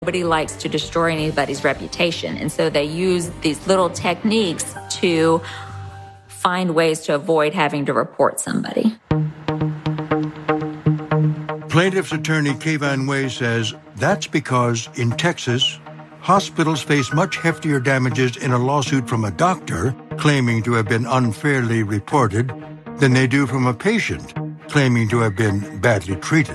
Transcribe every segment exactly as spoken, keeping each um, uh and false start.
Nobody likes to destroy anybody's reputation, and so they use these little techniques to find ways to avoid having to report somebody. Plaintiff's attorney Kayvan Way says that's because in Texas, hospitals face much heftier damages in a lawsuit from a doctor claiming to have been unfairly reported than they do from a patient claiming to have been badly treated.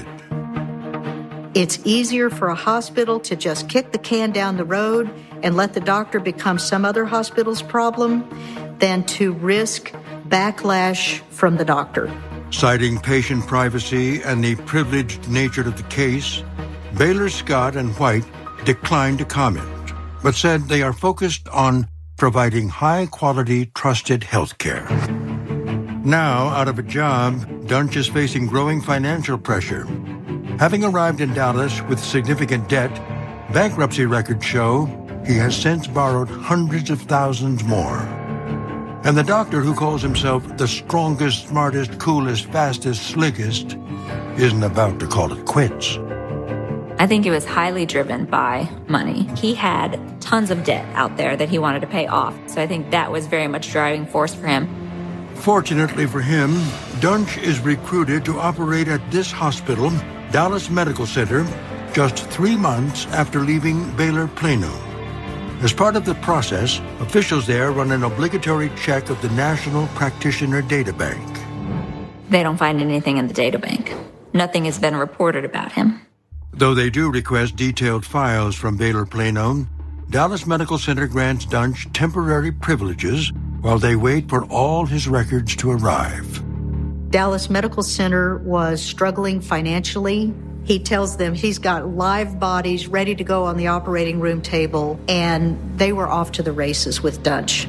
It's easier for a hospital to just kick the can down the road and let the doctor become some other hospital's problem than to risk backlash from the doctor. Citing patient privacy and the privileged nature of the case, Baylor Scott and White declined to comment, but said they are focused on providing high-quality, trusted health care. Now, out of a job, Duntsch is facing growing financial pressure. Having arrived in Dallas with significant debt, bankruptcy records show he has since borrowed hundreds of thousands more. And the doctor who calls himself the strongest, smartest, coolest, fastest, slickest isn't about to call it quits. I think it was highly driven by money. He had tons of debt out there that he wanted to pay off, so I think that was very much driving force for him. Fortunately for him, Duntsch is recruited to operate at this hospital, Dallas Medical Center, just three months after leaving Baylor Plano. As part of the process, officials there run an obligatory check of the National Practitioner Data Bank. They don't find anything in the data bank. Nothing has been reported about him. Though they do request detailed files from Baylor Plano, Dallas Medical Center grants Duntsch temporary privileges while they wait for all his records to arrive. Dallas Medical Center was struggling financially. He tells them he's got live bodies ready to go on the operating room table, and they were off to the races with Duntsch.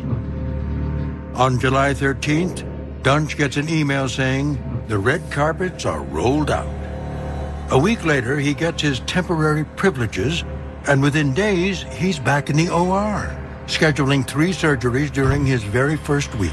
On July thirteenth, Duntsch gets an email saying the red carpets are rolled out. A week later, he gets his temporary privileges, and within days, he's back in the O R, scheduling three surgeries during his very first week.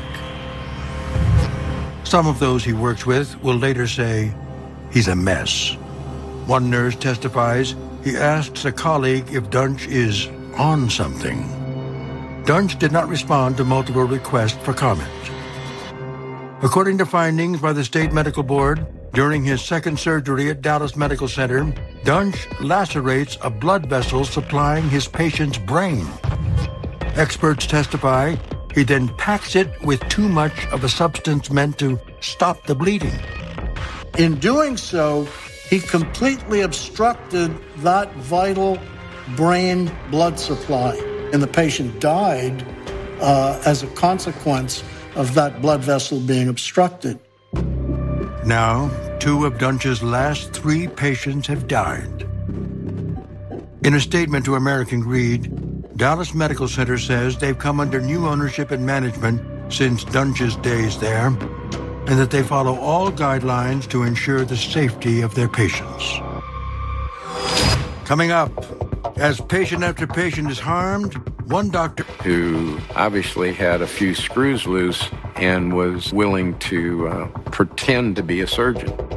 Some of those he works with will later say he's a mess. One nurse testifies he asks a colleague if Duntsch is on something. Duntsch did not respond to multiple requests for comment. According to findings by the State Medical Board, during his second surgery at Dallas Medical Center, Duntsch lacerates a blood vessel supplying his patient's brain. Experts testify he then packs it with too much of a substance meant to stop the bleeding. In doing so, he completely obstructed that vital brain blood supply, and the patient died uh, as a consequence of that blood vessel being obstructed. Now, two of Duntsch's last three patients have died. In a statement to American Greed, Dallas Medical Center says they've come under new ownership and management since Duntsch's days there, and that they follow all guidelines to ensure the safety of their patients. Coming up, as patient after patient is harmed, one doctor who obviously had a few screws loose and was willing to uh, pretend to be a surgeon.